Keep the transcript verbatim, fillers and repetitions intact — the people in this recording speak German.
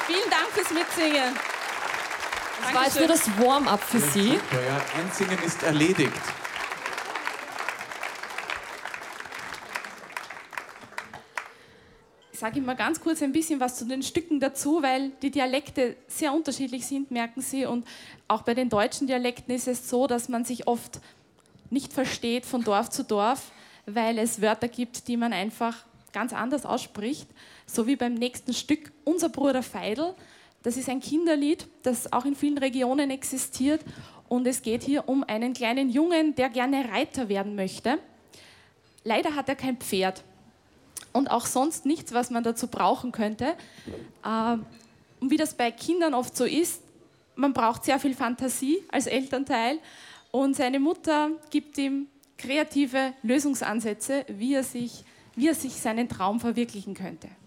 Vielen Dank fürs Mitsingen. Das war jetzt nur das Warm-up für Ja, Sie. super, ja. Einsingen ist erledigt. Ich sage immer ganz kurz ein bisschen was zu den Stücken dazu, weil die Dialekte sehr unterschiedlich sind, merken Sie. Und auch bei den deutschen Dialekten ist es so, dass man sich oft nicht versteht von Dorf zu Dorf, weil es Wörter gibt, die man einfach ganz anders ausspricht. So wie beim nächsten Stück Unser Bruder Veidl. Das ist ein Kinderlied, das auch in vielen Regionen existiert. Und es geht hier um einen kleinen Jungen, der gerne Reiter werden möchte. Leider hat er kein Pferd. Und auch sonst nichts, was man dazu brauchen könnte. Und wie das bei Kindern oft so ist, man braucht sehr viel Fantasie als Elternteil. Und seine Mutter gibt ihm kreative Lösungsansätze, wie er sich, wie er sich seinen Traum verwirklichen könnte.